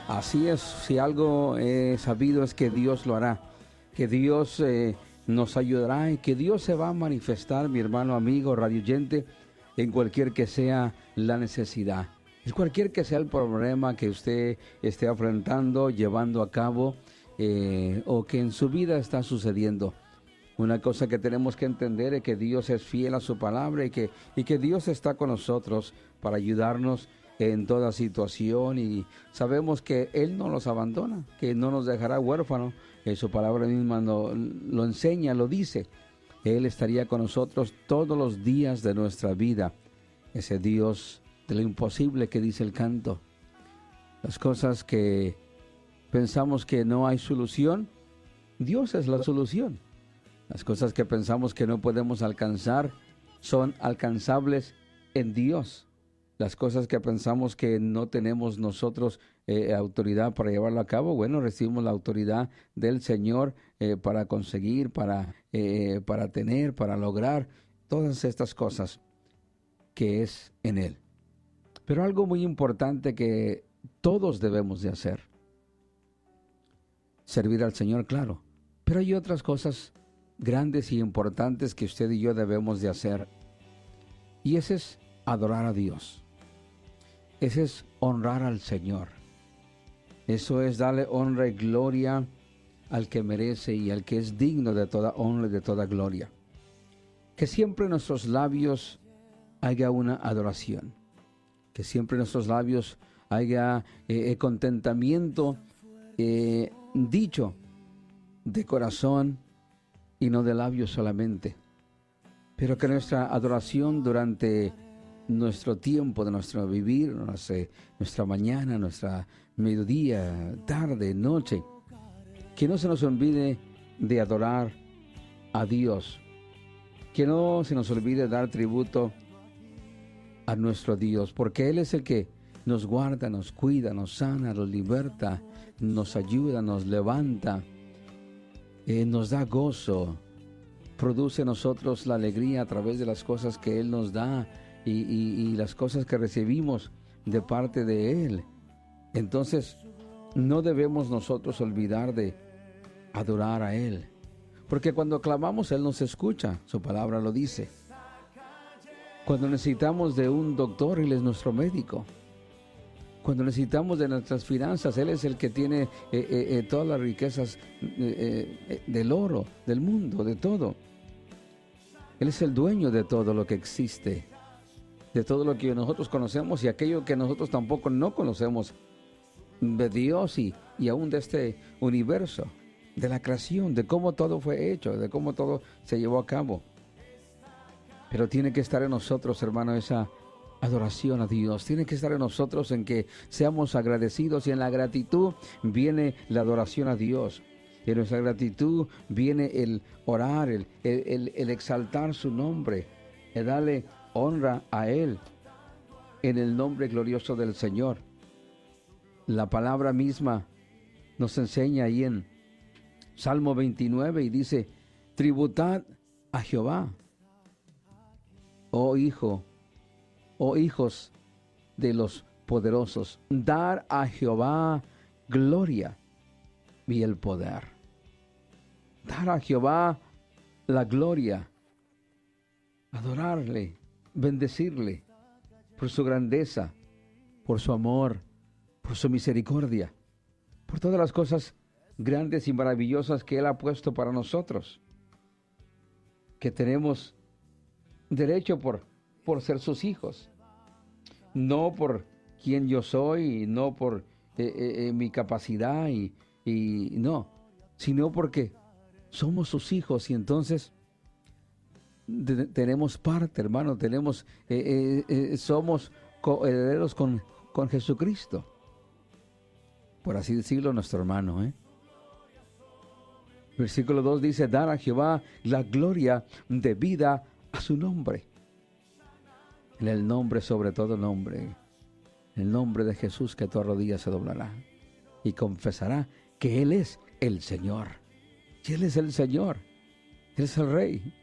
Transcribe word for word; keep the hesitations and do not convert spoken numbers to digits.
Así es, si algo he sabido es que Dios lo hará, que Dios eh, nos ayudará y que Dios se va a manifestar, mi hermano, amigo, radioyente, en cualquier que sea la necesidad. En cualquier que sea el problema que usted esté afrontando, llevando a cabo, eh, o que en su vida está sucediendo. Una cosa que tenemos que entender es que Dios es fiel a su palabra y que, y que Dios está con nosotros para ayudarnos en toda situación, y sabemos que Él no nos abandona, que no nos dejará huérfanos. En su palabra misma lo, lo enseña, lo dice. Él estaría con nosotros todos los días de nuestra vida. Ese Dios de lo imposible que dice el canto. Las cosas que pensamos que no hay solución, Dios es la solución. Las cosas que pensamos que no podemos alcanzar son alcanzables en Dios. Las cosas que pensamos que no tenemos nosotros eh, autoridad para llevarlo a cabo, bueno, recibimos la autoridad del Señor eh, para conseguir, para, eh, para tener, para lograr todas estas cosas que es en Él. Pero algo muy importante que todos debemos de hacer: servir al Señor, claro, pero hay otras cosas grandes y importantes que usted y yo debemos de hacer, y ese es adorar a Dios. Ese es honrar al Señor. Eso es darle honra y gloria al que merece y al que es digno de toda honra y de toda gloria. Que siempre en nuestros labios haya una adoración. Que siempre en nuestros labios haya eh, contentamiento eh, dicho de corazón y no de labios solamente. Pero que nuestra adoración durante nuestro tiempo de nuestro vivir, nuestra, nuestra mañana, nuestra mediodía, tarde, noche, que no se nos olvide de adorar a Dios, que no se nos olvide dar tributo a nuestro Dios, porque Él es el que nos guarda, nos cuida, nos sana, nos liberta, nos ayuda, nos levanta, eh, nos da gozo, produce en nosotros la alegría a través de las cosas que Él nos da, Y, y, y las cosas que recibimos de parte de Él. Entonces, no debemos nosotros olvidar de adorar a Él, porque cuando clamamos, Él nos escucha, su palabra lo dice. Cuando necesitamos de un doctor, Él es nuestro médico. Cuando necesitamos de nuestras finanzas, Él es el que tiene eh, eh, eh, todas las riquezas eh, eh, del oro, del mundo, de todo. Él es el dueño de todo lo que existe, de todo lo que nosotros conocemos y aquello que nosotros tampoco no conocemos de Dios y, y aún de este universo, de la creación, de cómo todo fue hecho, de cómo todo se llevó a cabo. Pero tiene que estar en nosotros, hermano, esa adoración a Dios. Tiene que estar en nosotros en que seamos agradecidos, y en la gratitud viene la adoración a Dios. En nuestra gratitud viene el orar, el, el, el, el exaltar su nombre, el darle honra a Él en el nombre glorioso del Señor. La palabra misma nos enseña ahí en Salmo veintinueve y dice: tributad a Jehová, oh hijo, oh hijos de los poderosos, dar a Jehová gloria y el poder. Dar a Jehová la gloria, adorarle, bendecirle por su grandeza, por su amor, por su misericordia, por todas las cosas grandes y maravillosas que Él ha puesto para nosotros, que tenemos derecho por, por ser sus hijos, no por quien yo soy, no por eh, eh, mi capacidad, y, y no, sino porque somos sus hijos, y entonces De, tenemos parte, hermano, tenemos, eh, eh, eh, somos herederos con, con Jesucristo, por así decirlo, nuestro hermano, ¿eh? Versículo dos dice: dar a Jehová la gloria debida a su nombre. En el nombre sobre todo nombre, en el nombre de Jesús, que toda rodilla se doblará y confesará que Él es el Señor. Y Él es el Señor, Él es el Rey.